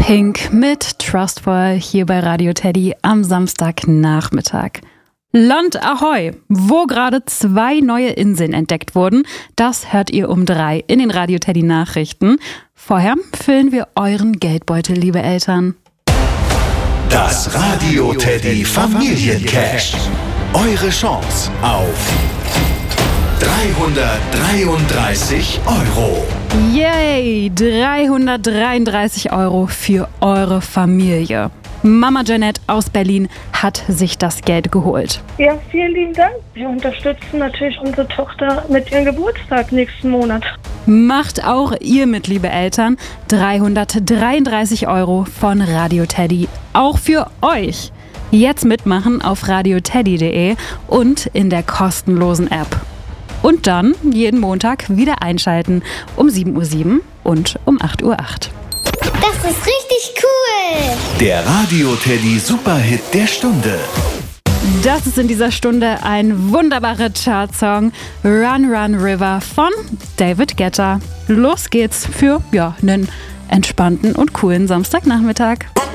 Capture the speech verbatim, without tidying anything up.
Pink mit Trustful hier bei Radio Teddy am Samstagnachmittag. Land Ahoi, wo gerade zwei neue Inseln entdeckt wurden, das hört ihr um drei in den Radio Teddy Nachrichten. Vorher füllen wir euren Geldbeutel, liebe Eltern. Das Radio Teddy Familiencash. Eure Chance auf dreihundertdreiunddreißig Euro. Yay, dreihundertdreiunddreißig Euro für eure Familie. Mama Janette aus Berlin hat sich das Geld geholt. Ja, vielen lieben Dank. Wir unterstützen natürlich unsere Tochter mit ihrem Geburtstag nächsten Monat. Macht auch ihr mit, liebe Eltern. dreihundertdreiunddreißig Euro von Radio Teddy. Auch für euch. Jetzt mitmachen auf radioteddy punkt de und in der kostenlosen App. Und dann jeden Montag wieder einschalten um sieben Uhr sieben und um acht Uhr acht. Das ist richtig cool! Der Radio Teddy Superhit der Stunde. Das ist in dieser Stunde ein wunderbarer Chartsong, Run Run River von David Guetta. Los geht's für ja, einen entspannten und coolen Samstagnachmittag.